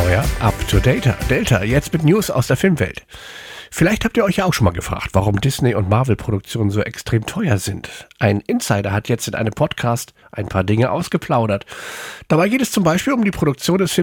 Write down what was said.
euer Up-to-Data. Delta, jetzt mit News aus der Filmwelt. Vielleicht habt ihr euch ja auch schon mal gefragt, warum Disney- und Marvel-Produktionen so extrem teuer sind. Ein Insider hat jetzt in einem Podcast ein paar Dinge ausgeplaudert. Dabei geht es zum Beispiel um die Produktion des